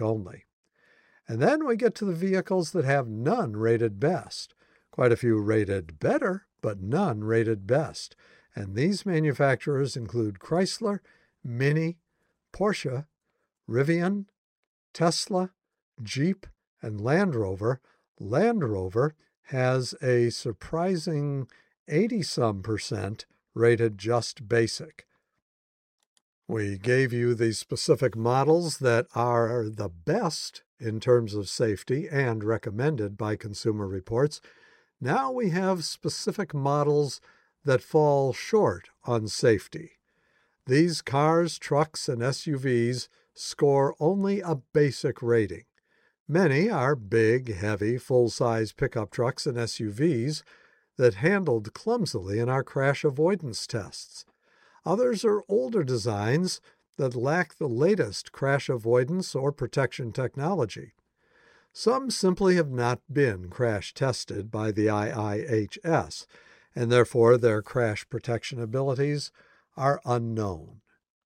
only. And then we get to the vehicles that have none rated best. Quite a few rated better, but none rated best. And these manufacturers include Chrysler, Mini, Porsche, Rivian, Tesla, Jeep, and Land Rover. Land Rover has a surprising 80-some% rated just basic. We gave you the specific models that are the best in terms of safety and recommended by Consumer Reports. Now we have specific models that fall short on safety. These cars, trucks, and SUVs score only a basic rating. Many are big, heavy, full-size pickup trucks and SUVs that handled clumsily in our crash avoidance tests. Others are older designs that lack the latest crash avoidance or protection technology. Some simply have not been crash tested by the IIHS, and therefore their crash protection abilities are unknown.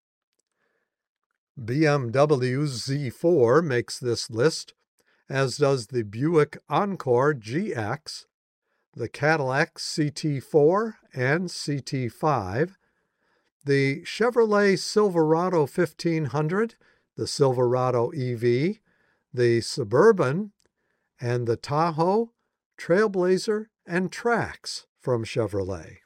BMW's Z4 makes this list, as does the Buick Encore GX, the Cadillac CT4 and CT5, the Chevrolet Silverado 1500, the Silverado EV, the Suburban, and the Tahoe, Trailblazer, and Trax from Chevrolet.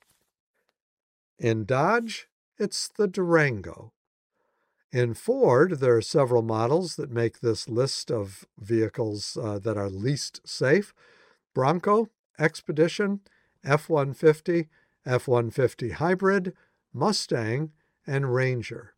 In Dodge, it's the Durango. In Ford, there are several models that make this list of vehicles that are least safe: Bronco, Expedition, F-150, F-150 Hybrid, Mustang, and Ranger.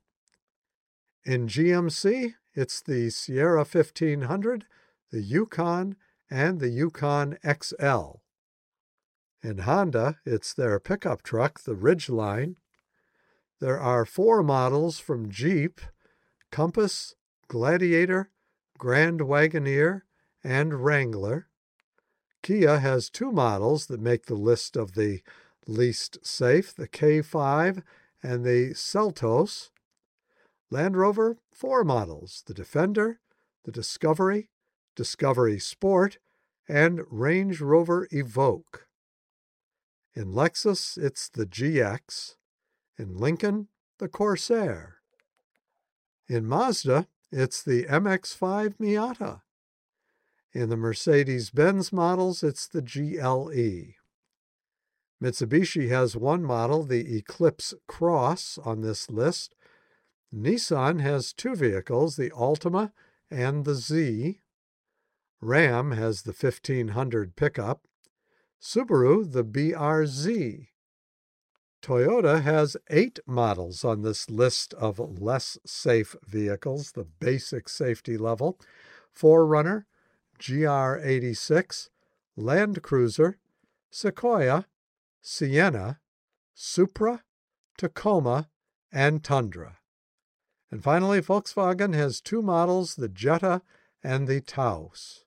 In GMC, it's the Sierra 1500, the Yukon, and the Yukon XL. In Honda, it's their pickup truck, the Ridgeline. There are 4 models from Jeep: Compass, Gladiator, Grand Wagoneer, and Wrangler. Kia has 2 models that make the list of the least safe: the K5 and the Seltos. Land Rover, 4 models: the Defender, the Discovery, Discovery Sport, and Range Rover Evoque. In Lexus, it's the GX. In Lincoln, the Corsair. In Mazda, it's the MX-5 Miata. In the Mercedes-Benz models, it's the GLE. Mitsubishi has 1 model, the Eclipse Cross, on this list. Nissan has 2 vehicles, the Altima and the Z. Ram has the 1500 pickup. Subaru, the BRZ. Toyota has 8 models on this list of less safe vehicles, the basic safety level: 4Runner, GR86, Land Cruiser, Sequoia, Sienna, Supra, Tacoma, and Tundra. And finally, Volkswagen has 2 models, the Jetta and the Taos.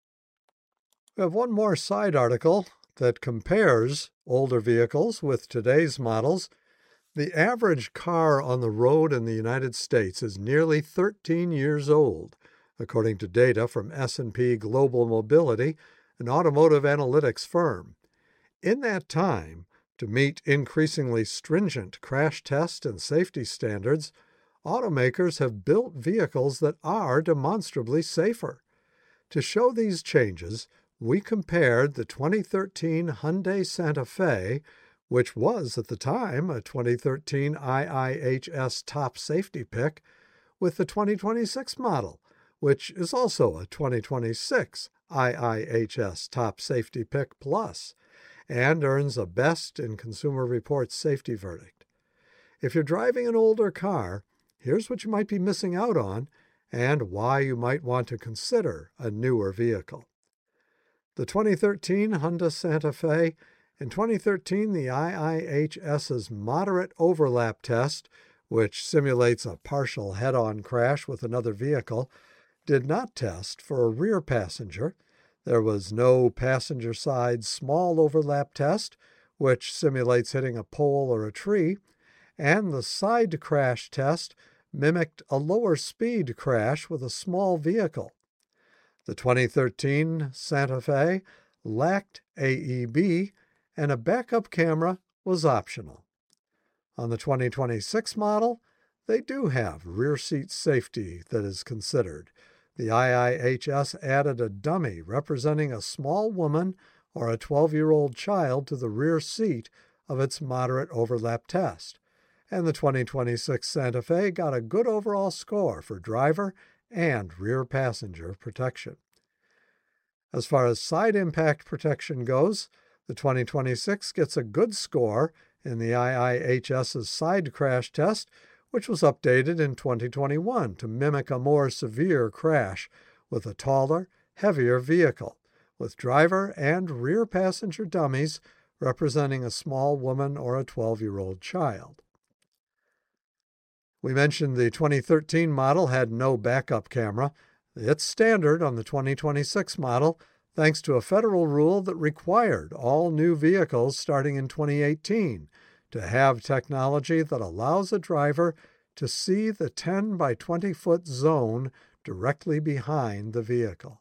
We have one more side article that compares older vehicles with today's models. The average car on the road in the United States is nearly 13 years old, according to data from S&P Global Mobility, an automotive analytics firm. In that time, to meet increasingly stringent crash test and safety standards, automakers have built vehicles that are demonstrably safer. To show these changes, we compared the 2013 Hyundai Santa Fe, which was at the time a 2013 IIHS top safety pick, with the 2026 model, which is also a 2026 IIHS top safety pick plus, and earns a Best in Consumer Reports safety verdict. If you're driving an older car, here's what you might be missing out on and why you might want to consider a newer vehicle. The 2013 Honda Santa Fe. In 2013, the IIHS's moderate overlap test, which simulates a partial head-on crash with another vehicle, did not test for a rear passenger. There was no passenger-side small overlap test, which simulates hitting a pole or a tree, and the side crash test mimicked a lower speed crash with a small vehicle. The 2013 Santa Fe lacked AEB, and a backup camera was optional. On the 2026 model, they do have rear seat safety that is considered. The IIHS added a dummy representing a small woman or a 12-year-old child to the rear seat of its moderate overlap test, and the 2026 Santa Fe got a good overall score for driver and rear passenger protection. As far as side impact protection goes, the 2026 gets a good score in the IIHS's side crash test, which was updated in 2021 to mimic a more severe crash with a taller, heavier vehicle, with driver and rear passenger dummies representing a small woman or a 12-year-old child. We mentioned the 2013 model had no backup camera. It's standard on the 2026 model, thanks to a federal rule that required all new vehicles starting in 2018 to have technology that allows a driver to see the 10 by 20-foot zone directly behind the vehicle.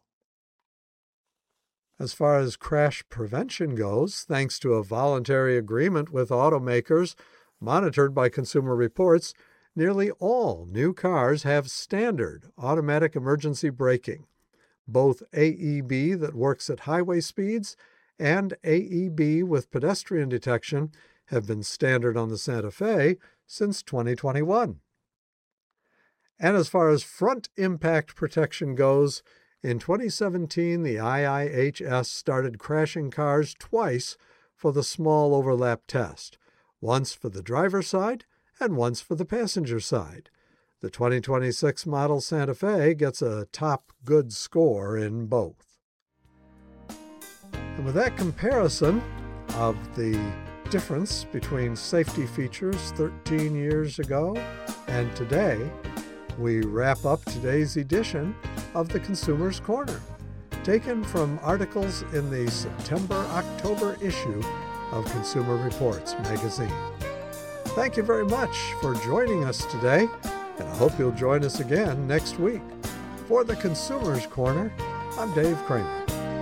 As far as crash prevention goes, thanks to a voluntary agreement with automakers monitored by Consumer Reports, nearly all new cars have standard automatic emergency braking. Both AEB that works at highway speeds and AEB with pedestrian detection have been standard on the Santa Fe since 2021. And as far as front impact protection goes, in 2017 the IIHS started crashing cars twice for the small overlap test, once for the driver's side and once for the passenger side. The 2026 model Santa Fe gets a top good score in both. And with that comparison of the difference between safety features 13 years ago and today, we wrap up today's edition of the Consumer's Corner, taken from articles in the September-October issue of Consumer Reports magazine. Thank you very much for joining us today, and I hope you'll join us again next week. For the Consumer's Corner, I'm Dave Kramer.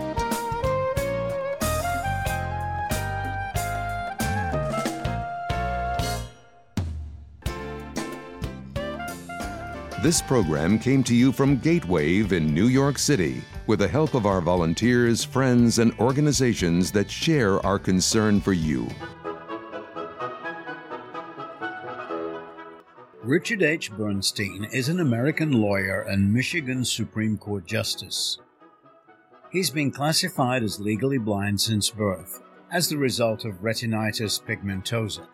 This program came to you from Gatewave in New York City with the help of our volunteers, friends, and organizations that share our concern for you. Richard H. Bernstein is an American lawyer and Michigan Supreme Court Justice. He's been classified as legally blind since birth as the result of retinitis pigmentosa.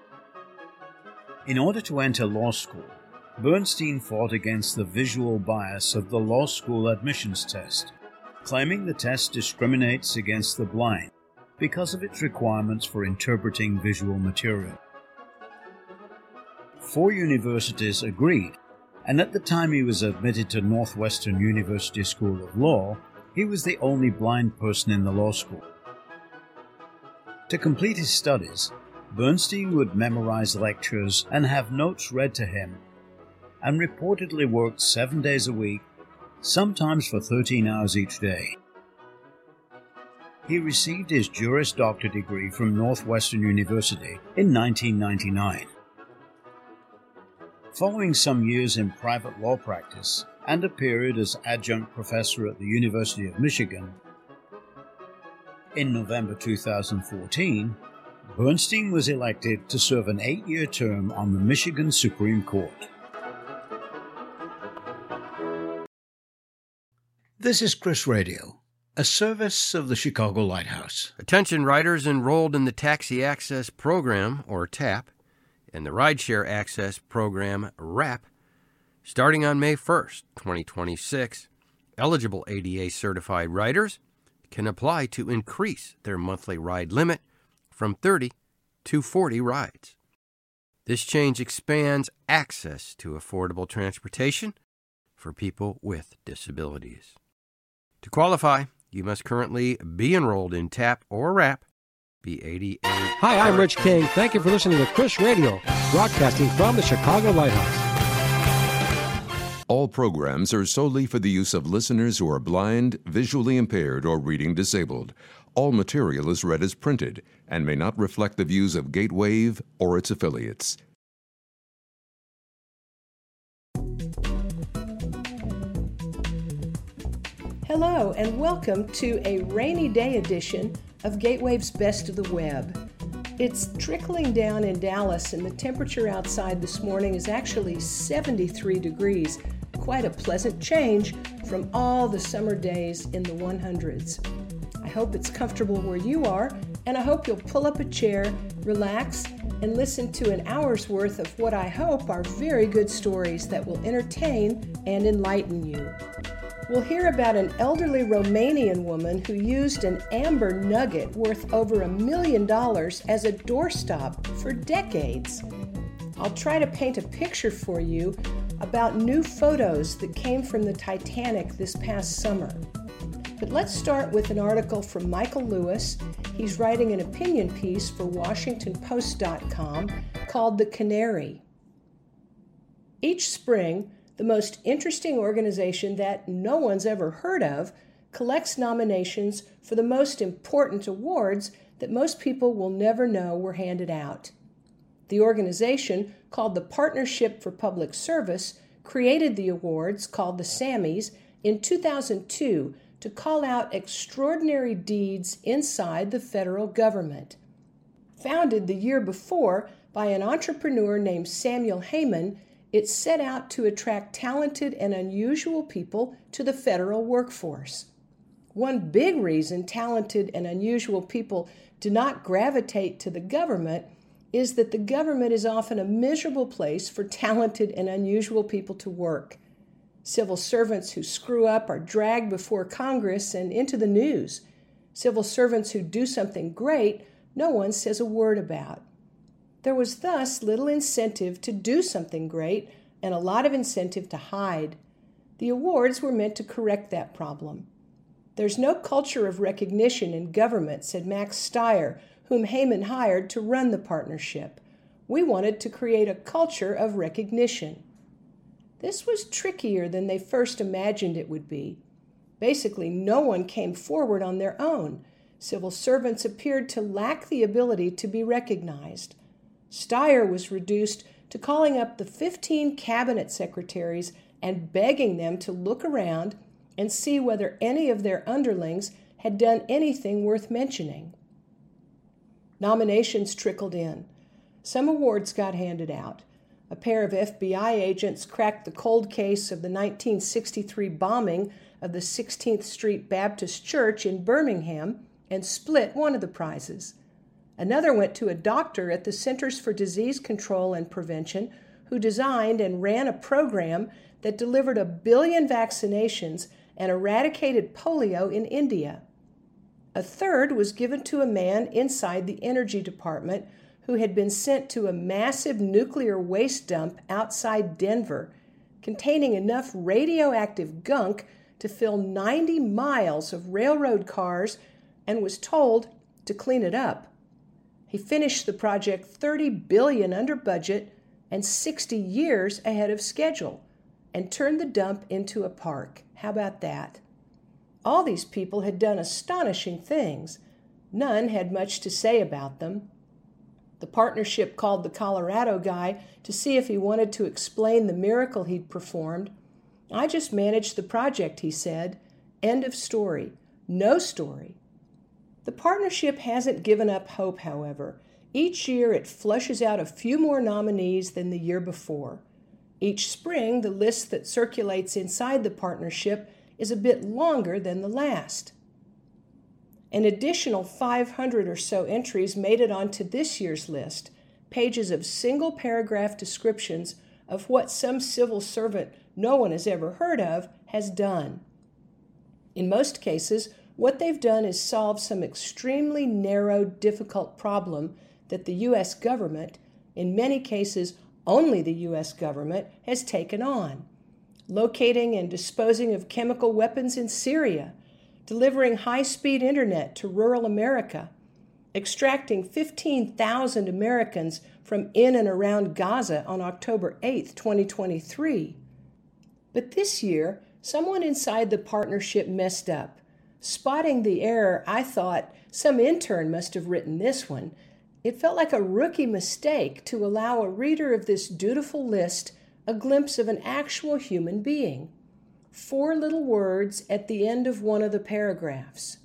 In order to enter law school, Bernstein fought against the visual bias of the law school admissions test, claiming the test discriminates against the blind because of its requirements for interpreting visual material. 4 universities agreed, and at the time he was admitted to Northwestern University School of Law, he was the only blind person in the law school. To complete his studies, Bernstein would memorize lectures and have notes read to him, and reportedly worked 7 days a week, sometimes for 13 hours each day. He received his Juris Doctor degree from Northwestern University in 1999. Following some years in private law practice and a period as adjunct professor at the University of Michigan, in November 2014, Bernstein was elected to serve an 8-year term on the Michigan Supreme Court. This is Chris Radio, a service of the Chicago Lighthouse. Attention riders enrolled in the Taxi Access Program, or TAP, and the Rideshare Access Program, RAP, starting on May 1st, 2026, eligible ADA-certified riders can apply to increase their monthly ride limit from 30 to 40 rides. This change expands access to affordable transportation for people with disabilities. To qualify, you must currently be enrolled in TAP or RAP, be 88. Hi, I'm Rich King. Thank you for listening to Chris Radio, broadcasting from the Chicago Lighthouse. All programs are solely for the use of listeners who are blind, visually impaired, or reading disabled. All material is read as printed and may not reflect the views of Gatewave or its affiliates. Hello, and welcome to a rainy day edition of Gatewave's Best of the Web. It's trickling down in Dallas, and the temperature outside this morning is actually 73 degrees. Quite a pleasant change from all the summer days in the 100s. I hope it's comfortable where you are, and I hope you'll pull up a chair, relax, and listen to an hour's worth of what I hope are very good stories that will entertain and enlighten you. We'll hear about an elderly Romanian woman who used an amber nugget worth over $1 million as a doorstop for decades. I'll try to paint a picture for you about new photos that came from the Titanic this past summer. But let's start with an article from Michael Lewis. He's writing an opinion piece for WashingtonPost.com called The Canary. Each spring, the most interesting organization that no one's ever heard of collects nominations for the most important awards that most people will never know were handed out. The organization, called the Partnership for Public Service, created the awards, called the Sammys, in 2002 to call out extraordinary deeds inside the federal government. Founded the year before by an entrepreneur named Samuel Heyman, it set out to attract talented and unusual people to the federal workforce. One big reason talented and unusual people do not gravitate to the government is that the government is often a miserable place for talented and unusual people to work. Civil servants who screw up are dragged before Congress and into the news. Civil servants who do something great, no one says a word about. There was thus little incentive to do something great and a lot of incentive to hide. The awards were meant to correct that problem. There's no culture of recognition in government, said Max Stier, whom Heyman hired to run the partnership. We wanted to create a culture of recognition. This was trickier than they first imagined it would be. Basically, no one came forward on their own. Civil servants appeared to lack the ability to be recognized. Stier was reduced to calling up the 15 cabinet secretaries and begging them to look around and see whether any of their underlings had done anything worth mentioning. Nominations trickled in. Some awards got handed out. A pair of FBI agents cracked the cold case of the 1963 bombing of the 16th Street Baptist Church in Birmingham and split one of the prizes. Another went to a doctor at the Centers for Disease Control and Prevention who designed and ran a program that delivered 1 billion vaccinations and eradicated polio in India. A third was given to a man inside the Energy Department who had been sent to a massive nuclear waste dump outside Denver, containing enough radioactive gunk to fill 90 miles of railroad cars, and was told to clean it up. He finished the project $30 billion under budget and 60 years ahead of schedule, and turned the dump into a park. How about that? All these people had done astonishing things. None had much to say about them. The partnership called the Colorado guy to see if he wanted to explain the miracle he'd performed. I just managed the project, he said. End of story. No story. The partnership hasn't given up hope, however. Each year it flushes out a few more nominees than the year before. Each spring, the list that circulates inside the partnership is a bit longer than the last. An additional 500 or so entries made it onto this year's list, pages of single-paragraph descriptions of what some civil servant no one has ever heard of has done. In most cases, what they've done is solve some extremely narrow, difficult problem that the U.S. government, in many cases only the U.S. government, has taken on. Locating and disposing of chemical weapons in Syria, delivering high-speed internet to rural America, extracting 15,000 Americans from in and around Gaza on October 8, 2023. But this year, someone inside the partnership messed up. Spotting the error, I thought some intern must have written this one. It felt like a rookie mistake to allow a reader of this dutiful list a glimpse of an actual human being. 4 little words at the end of one of the paragraphs.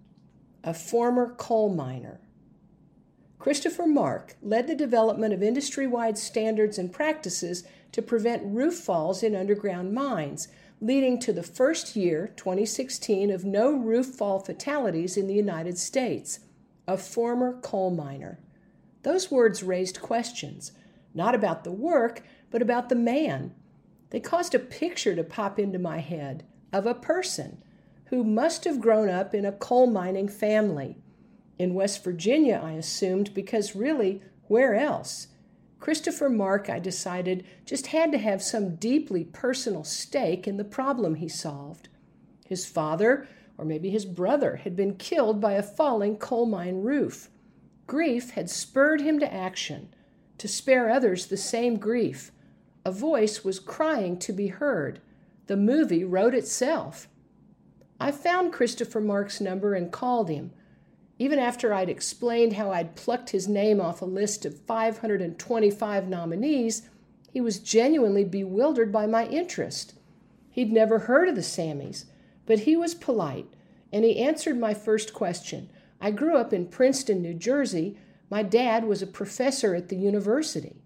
A former coal miner. Christopher Mark led the development of industry-wide standards and practices to prevent roof falls in underground mines, leading to the first year, 2016, of no roof fall fatalities in the United States. A former coal miner. Those words raised questions, not about the work, but about the man. They caused a picture to pop into my head of a person who must have grown up in a coal mining family. In West Virginia, I assumed, because really, where else? Christopher Mark, I decided, just had to have some deeply personal stake in the problem he solved. His father, or maybe his brother, had been killed by a falling coal mine roof. Grief had spurred him to action, to spare others the same grief. A voice was crying to be heard. The movie wrote itself. I found Christopher Mark's number and called him. Even after I'd explained how I'd plucked his name off a list of 525 nominees, he was genuinely bewildered by my interest. He'd never heard of the Sammys, but he was polite, and he answered my first question. I grew up in Princeton, New Jersey. My dad was a professor at the university.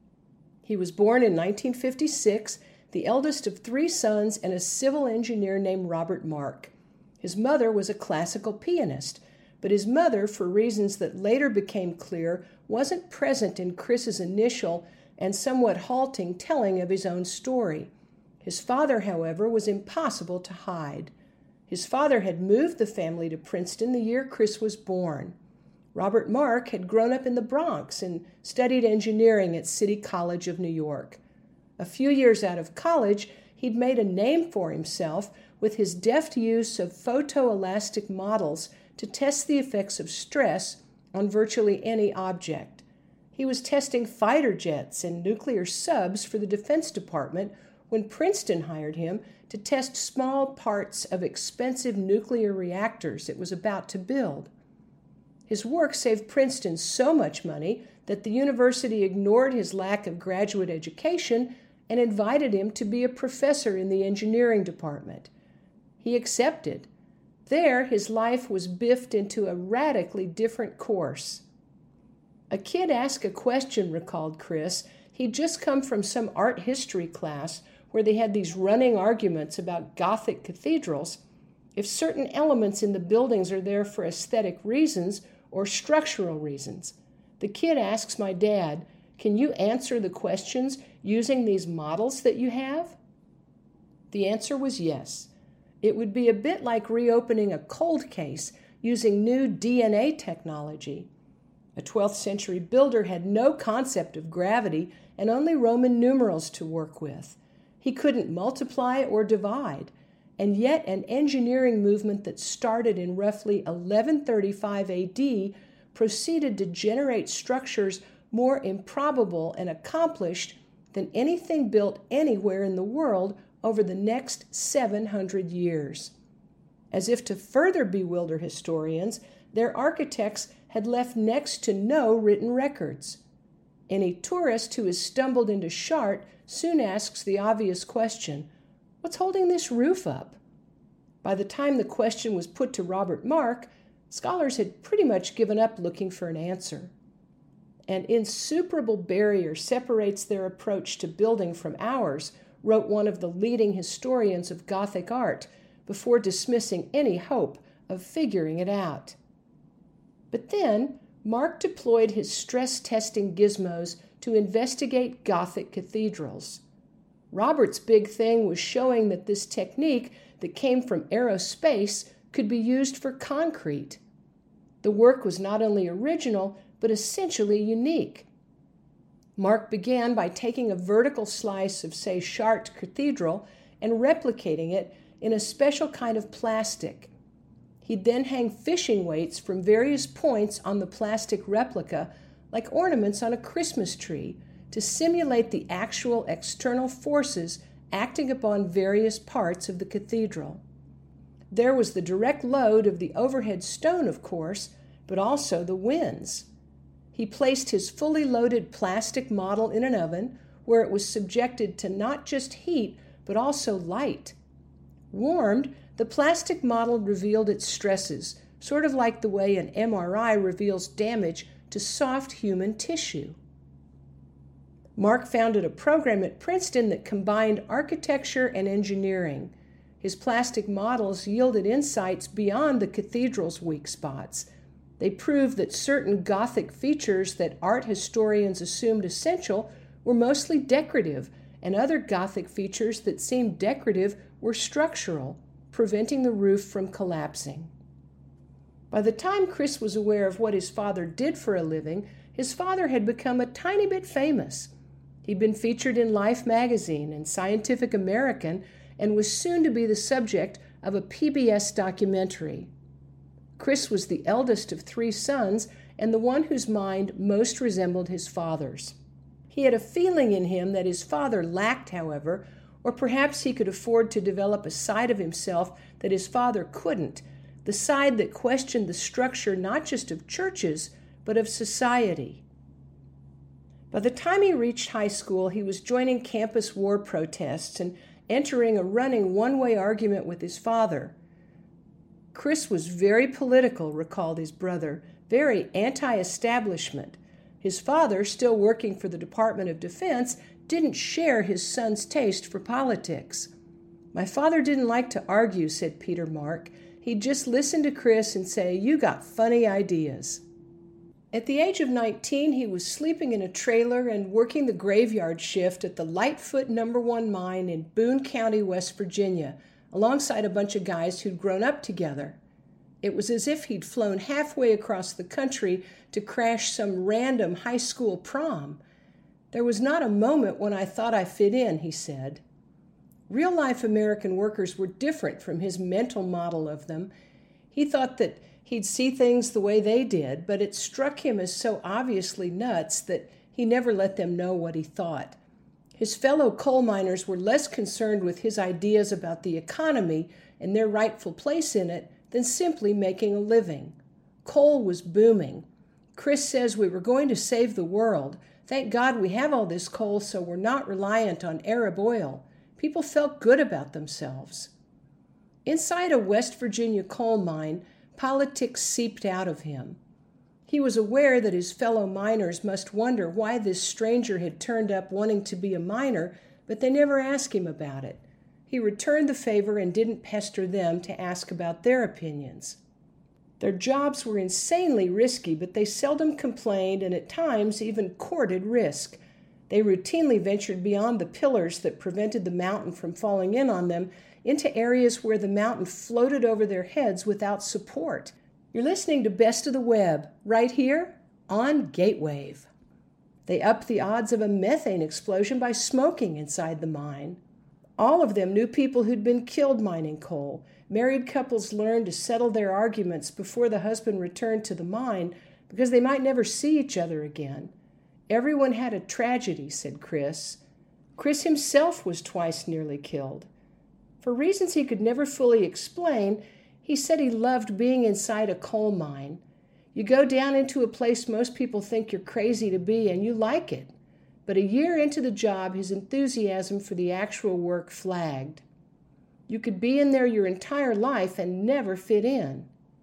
He was born in 1956, the eldest of 3 sons and a civil engineer named Robert Mark. His mother was a classical pianist, but his mother, for reasons that later became clear, wasn't present in Chris's initial and somewhat halting telling of his own story. His father, however, was impossible to hide. His father had moved the family to Princeton the year Chris was born. Robert Mark had grown up in the Bronx and studied engineering at City College of New York. A few years out of college, he'd made a name for himself with his deft use of photoelastic models to test the effects of stress on virtually any object. He was testing fighter jets and nuclear subs for the Defense Department when Princeton hired him to test small parts of expensive nuclear reactors it was about to build. His work saved Princeton so much money that the university ignored his lack of graduate education and invited him to be a professor in the engineering department. He accepted. There, his life was biffed into a radically different course. A kid asked a question, recalled Chris. He'd just come from some art history class where they had these running arguments about Gothic cathedrals. If certain elements in the buildings are there for aesthetic reasons or structural reasons. The kid asks my dad, "Can you answer the questions using these models that you have?" The answer was yes. It would be a bit like reopening a cold case using new DNA technology. A 12th century builder had no concept of gravity and only Roman numerals to work with. He couldn't multiply or divide, and yet an engineering movement that started in roughly 1135 AD proceeded to generate structures more improbable and accomplished than anything built anywhere in the world over the next 700 years. As if to further bewilder historians, their architects had left next to no written records. Any tourist who has stumbled into Chartres soon asks the obvious question, "What's holding this roof up?" By the time the question was put to Robert Mark, scholars had pretty much given up looking for an answer. An insuperable barrier separates their approach to building from ours, wrote one of the leading historians of Gothic art, before dismissing any hope of figuring it out. But then, Mark deployed his stress-testing gizmos to investigate Gothic cathedrals. Robert's big thing was showing that this technique that came from aerospace could be used for concrete. The work was not only original, but essentially unique. Mark began by taking a vertical slice of, say, Chartres Cathedral and replicating it in a special kind of plastic. He'd then hang fishing weights from various points on the plastic replica, like ornaments on a Christmas tree, to simulate the actual external forces acting upon various parts of the cathedral. There was the direct load of the overhead stone, of course, but also the winds. He placed his fully loaded plastic model in an oven where it was subjected to not just heat, but also light. Warmed, the plastic model revealed its stresses, sort of like the way an MRI reveals damage to soft human tissue. Mark founded a program at Princeton that combined architecture and engineering. His plastic models yielded insights beyond the cathedral's weak spots. They proved that certain Gothic features that art historians assumed essential were mostly decorative, and other Gothic features that seemed decorative were structural, preventing the roof from collapsing. By the time Chris was aware of what his father did for a living, his father had become a tiny bit famous. He'd been featured in Life magazine and Scientific American and was soon to be the subject of a PBS documentary. Chris was the eldest of 3 sons and the one whose mind most resembled his father's. He had a feeling in him that his father lacked, however, or perhaps he could afford to develop a side of himself that his father couldn't, the side that questioned the structure not just of churches, but of society. By the time he reached high school, he was joining campus war protests and entering a running one-way argument with his father. Chris was very political, recalled his brother, very anti-establishment. His father, still working for the Department of Defense, didn't share his son's taste for politics. "My father didn't like to argue," said Peter Mark. "He'd just listen to Chris and say, 'You got funny ideas.'" At the age of 19, he was sleeping in a trailer and working the graveyard shift at the Lightfoot No. 1 mine in Boone County, West Virginia, alongside a bunch of guys who'd grown up together. It was as if he'd flown halfway across the country to crash some random high school prom. "There was not a moment when I thought I fit in," he said. Real-life American workers were different from his mental model of them. He thought that he'd see things the way they did, but it struck him as so obviously nuts that he never let them know what he thought. His fellow coal miners were less concerned with his ideas about the economy and their rightful place in it than simply making a living. Coal was booming. Chris says, "We were going to save the world. Thank God we have all this coal so we're not reliant on Arab oil." People felt good about themselves. Inside a West Virginia coal mine, politics seeped out of him. He was aware that his fellow miners must wonder why this stranger had turned up wanting to be a miner, but they never asked him about it. He returned the favor and didn't pester them to ask about their opinions. Their jobs were insanely risky, but they seldom complained and at times even courted risk. They routinely ventured beyond the pillars that prevented the mountain from falling in on them into areas where the mountain floated over their heads without support. You're listening to Best of the Web, right here on Gatewave. They upped the odds of a methane explosion by smoking inside the mine. All of them knew people who'd been killed mining coal. Married couples learned to settle their arguments before the husband returned to the mine because they might never see each other again. Everyone had a tragedy, said Chris. Chris himself was twice nearly killed. For reasons he could never fully explain, he said he loved being inside a coal mine. You go down into a place most people think you're crazy to be, and you like it. But a year into the job, his enthusiasm for the actual work flagged. You could be in there your entire life and never fit in.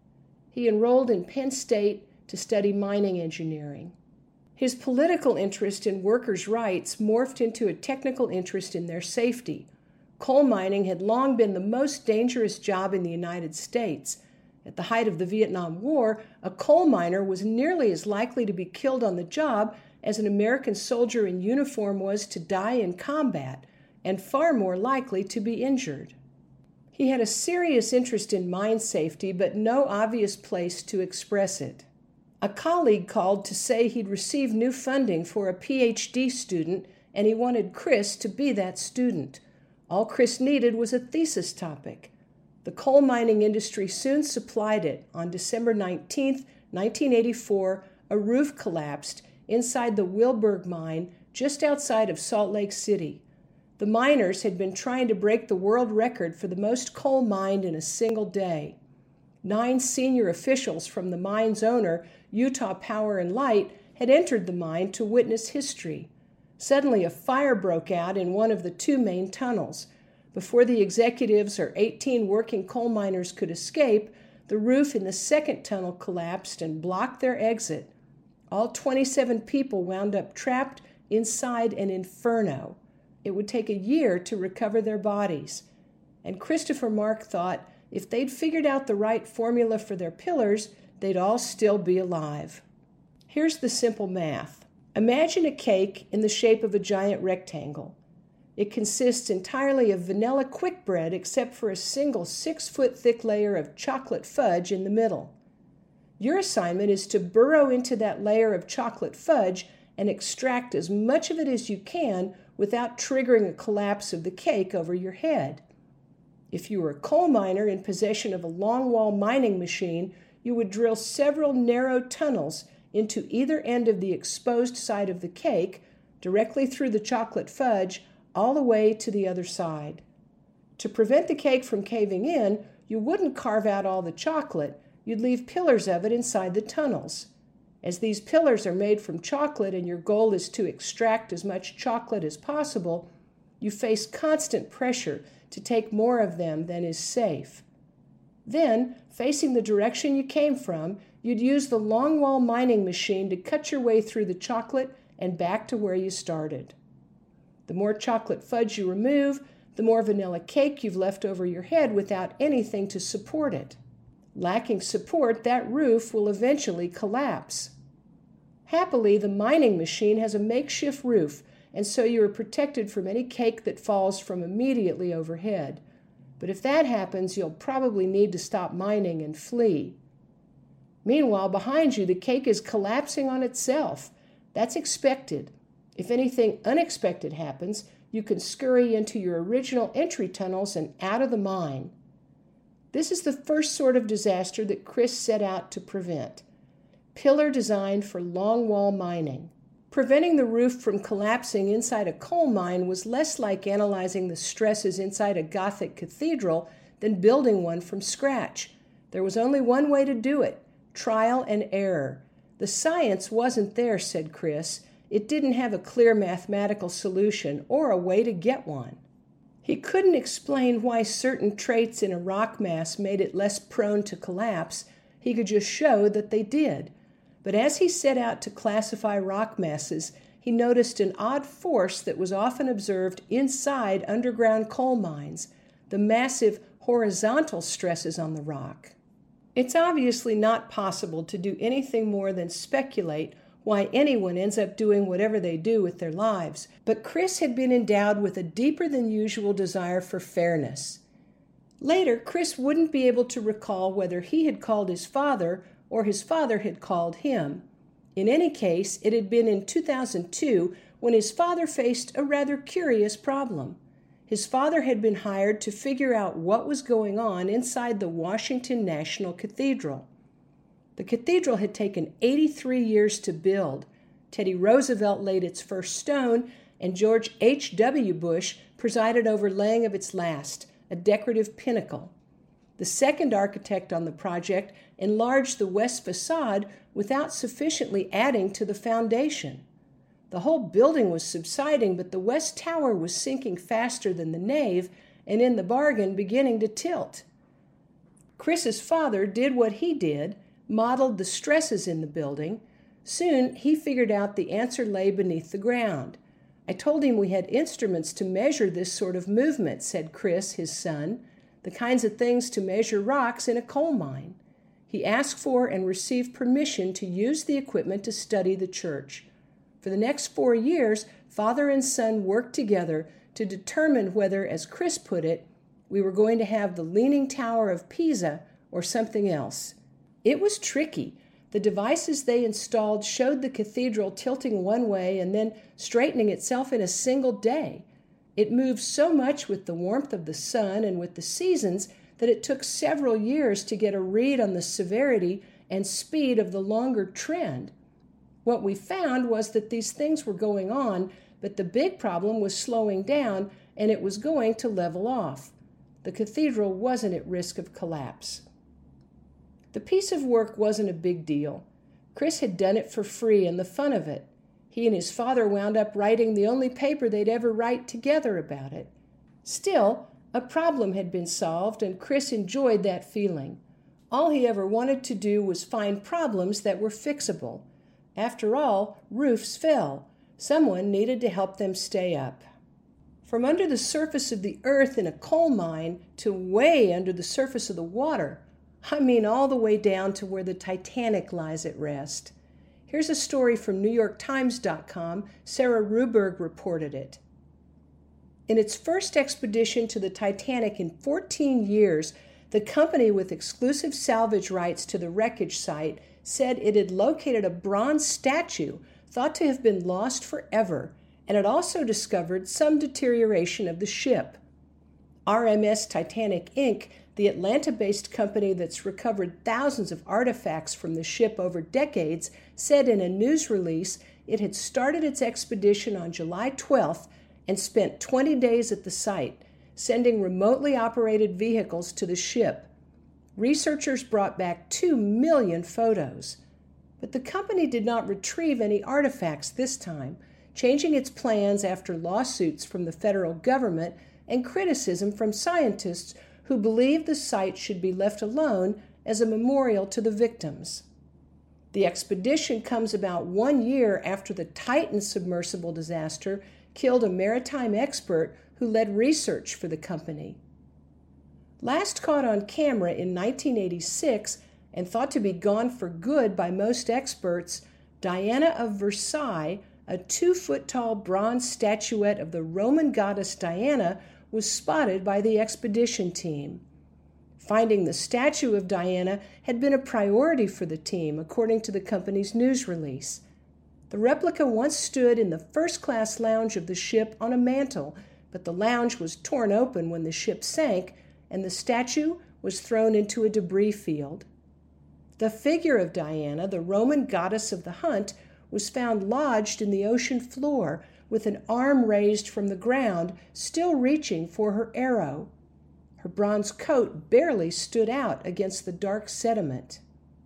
He enrolled in Penn State to study mining engineering. His political interest in workers' rights morphed into a technical interest in their safety. Coal mining had long been the most dangerous job in the United States. At the height of the Vietnam War, a coal miner was nearly as likely to be killed on the job as an American soldier in uniform was to die in combat, and far more likely to be injured. He had a serious interest in mine safety, but no obvious place to express it. A colleague called to say he'd received new funding for a PhD student, and he wanted Chris to be that student. All Chris needed was a thesis topic. The coal mining industry soon supplied it. On December 19, 1984, a roof collapsed inside the Wilburg mine just outside of Salt Lake City. The miners had been trying to break the world record for the most coal mined in a single day. 9 senior officials from the mine's owner, Utah Power and Light, had entered the mine to witness history. Suddenly a fire broke out in one of the 2 main tunnels. Before the executives or 18 working coal miners could escape, the roof in the second tunnel collapsed and blocked their exit. All 27 people wound up trapped inside an inferno. It would take a year to recover their bodies. And Christopher Mark thought if they'd figured out the right formula for their pillars, they'd all still be alive. Here's the simple math. Imagine a cake in the shape of a giant rectangle. It consists entirely of vanilla quick bread except for a single 6-foot thick layer of chocolate fudge in the middle. Your assignment is to burrow into that layer of chocolate fudge and extract as much of it as you can without triggering a collapse of the cake over your head. If you were a coal miner in possession of a longwall mining machine, you would drill several narrow tunnels into either end of the exposed side of the cake, directly through the chocolate fudge, all the way to the other side. To prevent the cake from caving in, you wouldn't carve out all the chocolate, you'd leave pillars of it inside the tunnels. As these pillars are made from chocolate and your goal is to extract as much chocolate as possible, you face constant pressure to take more of them than is safe. Then, facing the direction you came from, you'd use the longwall mining machine to cut your way through the chocolate and back to where you started. The more chocolate fudge you remove, the more vanilla cake you've left over your head without anything to support it. Lacking support, that roof will eventually collapse. Happily, the mining machine has a makeshift roof, and so you are protected from any cake that falls from immediately overhead. But if that happens, you'll probably need to stop mining and flee. Meanwhile, behind you, the cake is collapsing on itself. That's expected. If anything unexpected happens, you can scurry into your original entry tunnels and out of the mine. This is the first sort of disaster that Chris set out to prevent. Pillar designed for longwall mining. Preventing the roof from collapsing inside a coal mine was less like analyzing the stresses inside a Gothic cathedral than building one from scratch. There was only one way to do it: trial and error. The science wasn't there, said Chris. It didn't have a clear mathematical solution or a way to get one. He couldn't explain why certain traits in a rock mass made it less prone to collapse. He could just show that they did. But as he set out to classify rock masses, he noticed an odd force that was often observed inside underground coal mines, the massive horizontal stresses on the rock. It's obviously not possible to do anything more than speculate why anyone ends up doing whatever they do with their lives, but Chris had been endowed with a deeper than usual desire for fairness. Later, Chris wouldn't be able to recall whether he had called his father or his father had called him. In any case, it had been in 2002 when his father faced a rather curious problem. His father had been hired to figure out what was going on inside the Washington National Cathedral. The cathedral had taken 83 years to build. Teddy Roosevelt laid its first stone, and George H.W. Bush presided over laying of its last, a decorative pinnacle. The second architect on the project enlarged the west facade without sufficiently adding to the foundation. The whole building was subsiding, but the west tower was sinking faster than the nave, and in the bargain beginning to tilt. Chris's father did what he did, modeled the stresses in the building. Soon he figured out the answer lay beneath the ground. I told him we had instruments to measure this sort of movement, said Chris, his son, the kinds of things to measure rocks in a coal mine. He asked for and received permission to use the equipment to study the church. For the next 4 years, father and son worked together to determine whether, as Chris put it, we were going to have the Leaning Tower of Pisa or something else. It was tricky. The devices they installed showed the cathedral tilting one way and then straightening itself in a single day. It moved so much with the warmth of the sun and with the seasons that it took several years to get a read on the severity and speed of the longer trend. What we found was that these things were going on, but the big problem was slowing down and it was going to level off. The cathedral wasn't at risk of collapse. The piece of work wasn't a big deal. Chris had done it for free and the fun of it. He and his father wound up writing the only paper they'd ever write together about it. Still, a problem had been solved, and Chris enjoyed that feeling. All he ever wanted to do was find problems that were fixable. After all, roofs fell. Someone needed to help them stay up. From under the surface of the earth in a coal mine to way under the surface of the water, I mean all the way down to where the Titanic lies at rest. Here's a story from NewYorkTimes.com. Sarah Ruberg reported it. In its first expedition to the Titanic in 14 years, the company with exclusive salvage rights to the wreckage site said it had located a bronze statue thought to have been lost forever, and it also discovered some deterioration of the ship. RMS Titanic Inc., the Atlanta-based company that's recovered thousands of artifacts from the ship over decades, said in a news release it had started its expedition on July 12th and spent 20 days at the site, sending remotely operated vehicles to the ship. Researchers brought back 2 million photos. But the company did not retrieve any artifacts this time, changing its plans after lawsuits from the federal government and criticism from scientists who believed the site should be left alone as a memorial to the victims. The expedition comes about 1 year after the Titan submersible disaster killed a maritime expert who led research for the company. Last caught on camera in 1986 and thought to be gone for good by most experts, Diana of Versailles, a 2-foot-tall bronze statuette of the Roman goddess Diana, was spotted by the expedition team. Finding the statue of Diana had been a priority for the team, according to the company's news release. The replica once stood in the first-class lounge of the ship on a mantel, but the lounge was torn open when the ship sank, and the statue was thrown into a debris field. The figure of Diana, the Roman goddess of the hunt, was found lodged in the ocean floor with an arm raised from the ground, still reaching for her arrow. Her bronze coat barely stood out against the dark sediment.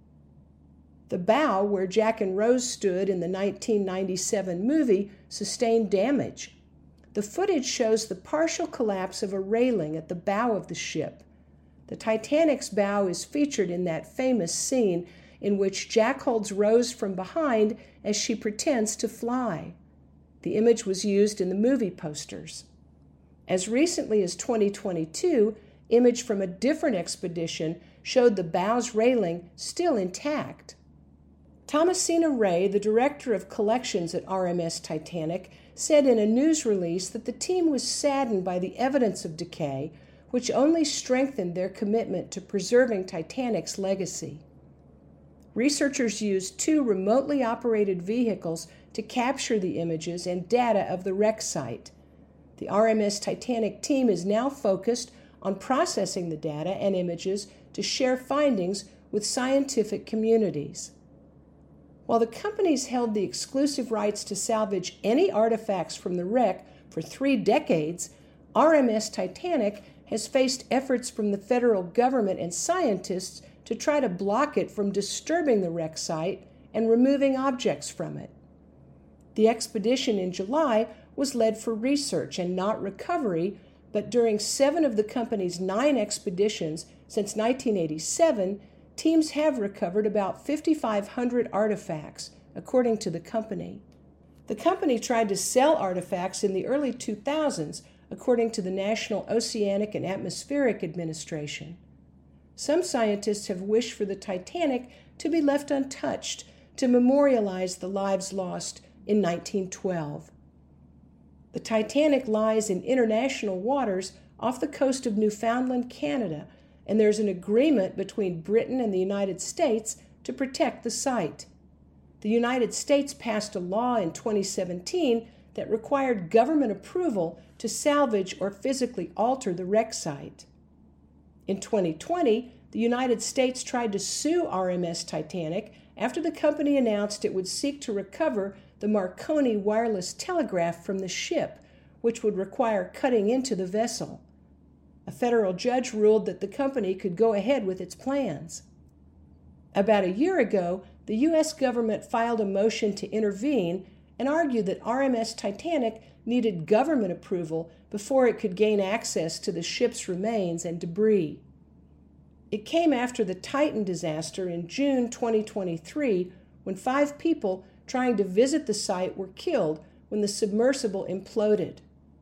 The bow, where Jack and Rose stood in the 1997 movie, sustained damage. The footage shows the partial collapse of a railing at the bow of the ship. The Titanic's bow is featured in that famous scene in which Jack holds Rose from behind as she pretends to fly. The image was used in the movie posters. As recently as 2022, image from a different expedition showed the bow's railing still intact. Thomasina Ray, the director of collections at RMS Titanic, said in a news release that the team was saddened by the evidence of decay, which only strengthened their commitment to preserving Titanic's legacy. Researchers used 2 remotely operated vehicles to capture the images and data of the wreck site. The RMS Titanic team is now focused on processing the data and images to share findings with scientific communities. While the companies held the exclusive rights to salvage any artifacts from the wreck for 3 decades, RMS Titanic has faced efforts from the federal government and scientists to try to block it from disturbing the wreck site and removing objects from it. The expedition in July was led for research and not recovery, but during 7 of the company's 9 expeditions since 1987, teams have recovered about 5,500 artifacts, according to the company. The company tried to sell artifacts in the early 2000s, according to the National Oceanic and Atmospheric Administration. Some scientists have wished for the Titanic to be left untouched to memorialize the lives lost in 1912. The Titanic lies in international waters off the coast of Newfoundland, Canada, and there's an agreement between Britain and the United States to protect the site. The United States passed a law in 2017 that required government approval to salvage or physically alter the wreck site. In 2020, the United States tried to sue RMS Titanic after the company announced it would seek to recover the Marconi wireless telegraph from the ship, which would require cutting into the vessel. A federal judge ruled that the company could go ahead with its plans. About a year ago, the U.S. government filed a motion to intervene and argued that RMS Titanic needed government approval before it could gain access to the ship's remains and debris. It came after the Titan disaster in June 2023, when 5 people trying to visit the site were killed when the submersible imploded.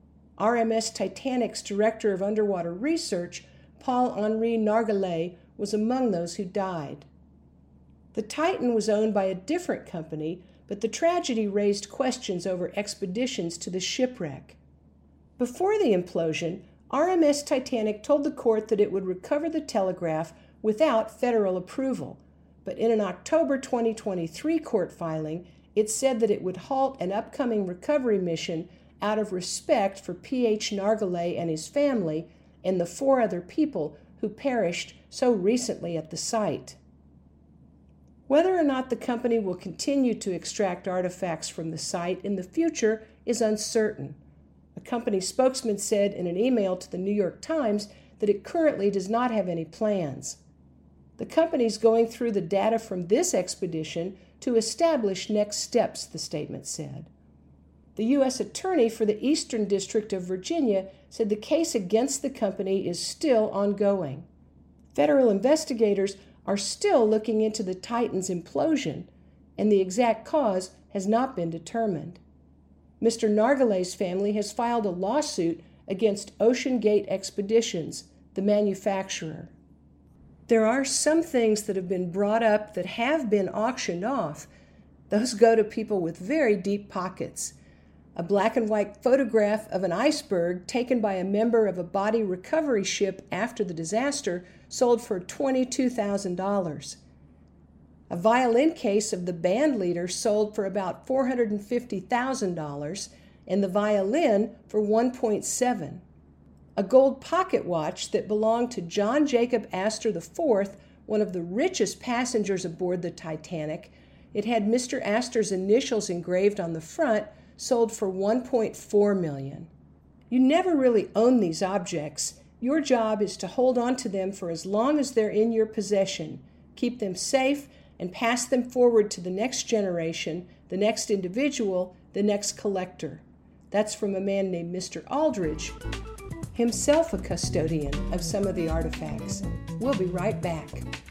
RMS Titanic's Director of Underwater Research, Paul-Henri Nargeolet, was among those who died. The Titan was owned by a different company, but the tragedy raised questions over expeditions to the shipwreck. Before the implosion, RMS Titanic told the court that it would recover the Telegraph without federal approval, but in an October 2023 court filing, it said that it would halt an upcoming recovery mission out of respect for P.H. Nargeolet and his family and the 4 other people who perished so recently at the site. Whether or not the company will continue to extract artifacts from the site in the future is uncertain. A company spokesman said in an email to the New York Times that it currently does not have any plans. The company is going through the data from this expedition to establish next steps, the statement said. The U.S. Attorney for the Eastern District of Virginia said the case against the company is still ongoing. Federal investigators are still looking into the Titan's implosion, and the exact cause has not been determined. Mr. Nargeolet's family has filed a lawsuit against Ocean Gate Expeditions, the manufacturer. There are some things that have been brought up that have been auctioned off. Those go to people with very deep pockets. A black and white photograph of an iceberg taken by a member of a body recovery ship after the disaster sold for $22,000. A violin case of the band leader sold for about $450,000, and the violin for $1.7. A gold pocket watch that belonged to John Jacob Astor IV, one of the richest passengers aboard the Titanic. It had Mr. Astor's initials engraved on the front, sold for $1.4 million. You never really own these objects. Your job is to hold on to them for as long as they're in your possession, keep them safe, and pass them forward to the next generation, the next individual, the next collector. That's from a man named Mr. Aldridge, himself a custodian of some of the artifacts. We'll be right back.